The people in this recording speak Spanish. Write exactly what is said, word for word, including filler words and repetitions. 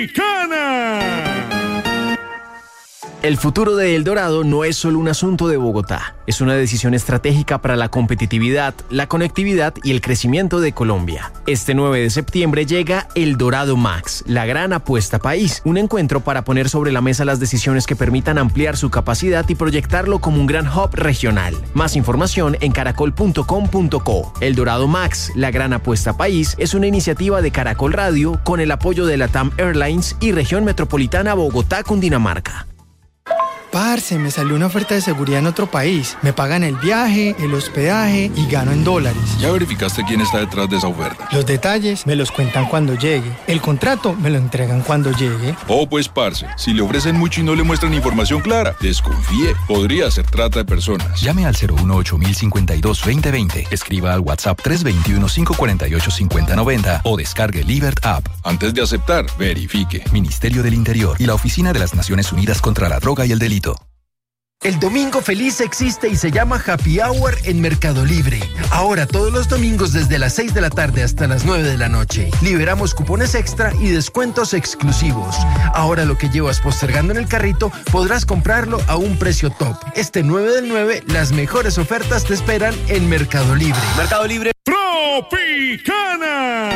El futuro de El Dorado no es solo un asunto de Bogotá, es una decisión estratégica para la competitividad, la conectividad y el crecimiento de Colombia. Este nueve de septiembre llega El Dorado Max, la gran apuesta país, un encuentro para poner sobre la mesa las decisiones que permitan ampliar su capacidad y proyectarlo como un gran hub regional. Más información en caracol punto com punto co. El Dorado Max, la gran apuesta país, es una iniciativa de Caracol Radio con el apoyo de LATAM Airlines y Región Metropolitana Bogotá-Cundinamarca. Parce, me salió una oferta de seguridad en otro país. Me pagan el viaje, el hospedaje y gano en dólares. ¿Ya verificaste quién está detrás de esa oferta? Los detalles me los cuentan cuando llegue. El contrato me lo entregan cuando llegue. Oh, pues, parce, si le ofrecen mucho y no le muestran información clara, desconfíe. Podría ser trata de personas. Llame al cero uno ocho cero cinco dos, dos cero dos cero. Escriba al WhatsApp tres dos uno, cinco cuatro ocho, cinco cero nueve cero o descargue Libert App. Antes de aceptar, verifique. Ministerio del Interior y la Oficina de las Naciones Unidas contra la Droga y el Delito. El Domingo Feliz existe y se llama Happy Hour en Mercado Libre. Ahora todos los domingos desde las seis de la tarde hasta las nueve de la noche. Liberamos cupones extra y descuentos exclusivos. Ahora lo que llevas postergando en el carrito podrás comprarlo a un precio top. Este nueve del nueve, las mejores ofertas te esperan en Mercado Libre. Mercado Libre. Tropicana.